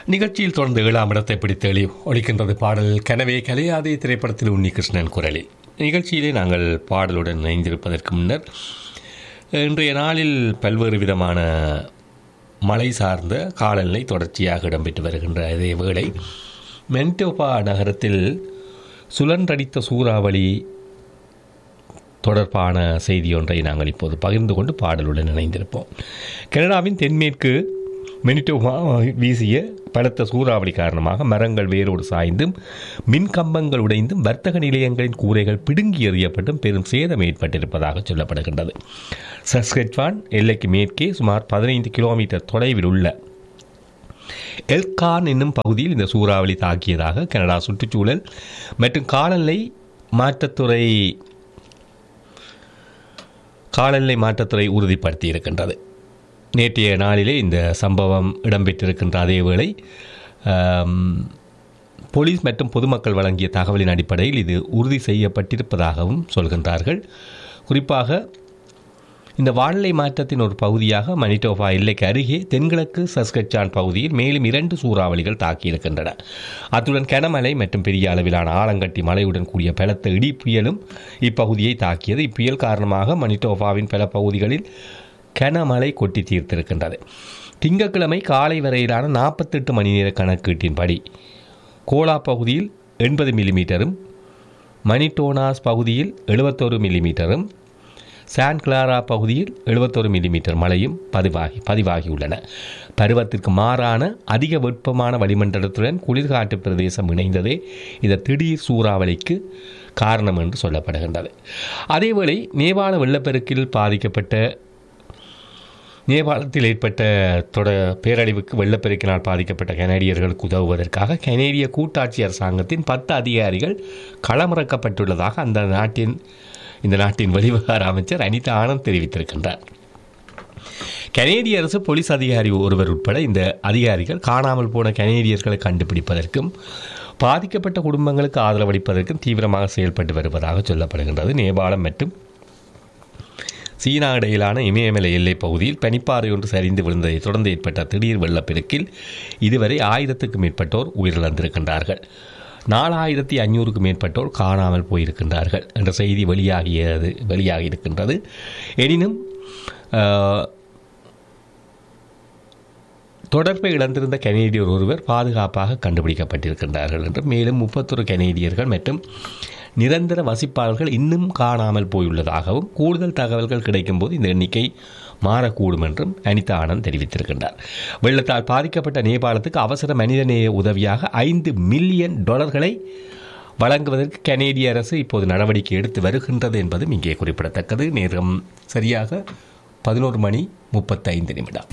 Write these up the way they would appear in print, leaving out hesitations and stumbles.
நிகழ்ச்சியில் தொடர்ந்து 7ஆம் இடத்தை பிடித்து ஒழிக்கின்றது பாடல் கனவே கலையாதே திரைப்படத்தில் உன்னிகிருஷ்ணன் குரலில். நிகழ்ச்சியிலே நாங்கள் பாடலுடன் இணைந்திருப்பதற்கு முன்னர் இன்றைய நாளில் பல்வேறு விதமான மழை சார்ந்த காலநிலை தொடர்ச்சியாக இடம்பெற்று வருகின்ற அதே வேளை மென்டோபா நகரத்தில் சுழன்றடித்த சூறாவளி தொடர்பான செய்தி ஒன்றை நாங்கள் இப்போது பகிர்ந்து கொண்டு பாடலுடன் இணைந்திருப்போம். கனடாவின் தென்மேற்கு மெனிடோபா வீசிய பலத்த சூறாவளி காரணமாக மரங்கள் வேரோடு சாய்ந்தும் மின்கம்பங்கள் உடைந்தும் வர்த்தக நிலையங்களின் கூரைகள் பிடுங்கி எறியப்பட்டும் பெரும் சேதம் ஏற்பட்டிருப்பதாக சொல்லப்படுகின்றது. சஸ்கெட்வான் எல்லைக்கு மேற்கே சுமார் 15 கிலோமீட்டர் தொலைவில் உள்ள எல்கான் என்னும் பகுதியில் இந்த சூறாவளி தாக்கியதாக கனடா சுற்றுச்சூழல் மற்றும் காலநிலை மாற்றத்துறை உறுதிப்படுத்தியிருக்கின்றது. நேற்றைய நாளிலே இந்த சம்பவம் இடம்பெற்றிருக்கின்ற அதேவேளை போலீஸ் மற்றும் பொதுமக்கள் வழங்கிய தகவலின் அடிப்படையில் இது உறுதி செய்யப்பட்டிருப்பதாகவும் சொல்கின்றார்கள். குறிப்பாக இந்த வானிலை மாற்றத்தின் ஒரு பகுதியாக மனிடோபா எல்லைக்கு அருகே தென்கிழக்கு சஸ்கெட்சான் பகுதியில் மேலும் 2 சூறாவளிகள் தாக்கியிருக்கின்றன. அத்துடன் கனமழை மற்றும் பெரிய அளவிலான ஆலங்கட்டி மழையுடன் கூடிய பலத்த இடி புயலும் இப்பகுதியை தாக்கியது. இப்புயல் காரணமாக மனிடோபாவின் பல பகுதிகளில் கனமழை கொட்டி தீர்த்திருக்கின்றது. திங்கட்கிழமை காலை வரையிலான 48 மணி நேர கணக்கீட்டின்படி கோலா பகுதியில் 80 மில்லிமீட்டரும், மனிடோனாஸ் பகுதியில் 71 மில்லிமீட்டரும், சான் கிளாரா பகுதியில் 71 மில்லிமீட்டர் மழையும் பதிவாகியுள்ளன. பருவத்திற்கு மாறான அதிக வெப்பமான வளிமண்டலத்துடன் குளிர்காற்று பிரதேசம் இணைந்ததே இந்த திடீர் சூறாவளிக்கு காரணம் என்று சொல்லப்படுகின்றது. அதேவேளை நேபாளத்தில் ஏற்பட்ட பேரழிவுக்கு வெள்ளப்பெருக்கினால் பாதிக்கப்பட்ட கனேடியர்களுக்கு உதவுவதற்காக கனேடிய கூட்டாட்சி அரசாங்கத்தின் 10 அதிகாரிகள் களமிறக்கப்பட்டுள்ளதாக இந்த நாட்டின் வெளிவிவகார அமைச்சர் அனிதா ஆனந்த் தெரிவித்திருக்கின்றார். கனேடிய அரசு போலீஸ் அதிகாரி ஒருவர் உட்பட இந்த அதிகாரிகள் காணாமல் போன கனேடியர்களை கண்டுபிடிப்பதற்கும் பாதிக்கப்பட்ட குடும்பங்களுக்கு ஆதரவளிப்பதற்கும் தீவிரமாக செயல்பட்டு வருவதாக சொல்லப்படுகின்றது. நேபாளம் மற்றும் சீனா இடையிலான இமயமலை எல்லைப் பகுதியில் பனிப்பாறை ஒன்று சரிந்து விழுந்ததை தொடர்ந்து ஏற்பட்ட திடீர் வெள்ளப்பெருக்கில் இதுவரை 1000க்கும் மேற்பட்டோர் உயிரிழந்திருக்கின்றார்கள். 4500க்கும் மேற்பட்டோர் காணாமல் போயிருக்கின்றார்கள் என்ற செய்தி வெளியாகியிருக்கின்றது. எனினும் தொடர்பை இழந்திருந்த கனேடியர் ஒருவர் பாதுகாப்பாக கண்டுபிடிக்கப்பட்டிருக்கின்றார்கள் என்று, மேலும் 31 கனேடியர்கள் மற்றும் நிரந்தர வசிப்பாளர்கள் இன்னும் காணாமல் போயுள்ளதாகவும் கூடுதல் தகவல்கள் கிடைக்கும் போது இந்த எண்ணிக்கை மாறக்கூடும் என்றும் அனிதா ஆனந்த் தெரிவித்திருக்கின்றார். வெள்ளத்தால் பாதிக்கப்பட்ட நேபாளத்துக்கு அவசர மனிதநேய உதவியாக $5 மில்லியன் வழங்குவதற்கு கனேடிய அரசு இப்போது நடவடிக்கை எடுத்து வருகின்றது என்பதும் இங்கே குறிப்பிடத்தக்கது. நேரம் சரியாக 11:35.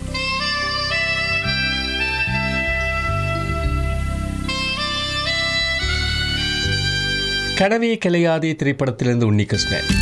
கனவே கலையாதே திரைப்படத்திலிருந்து உன்னிகிருஷ்ணன்.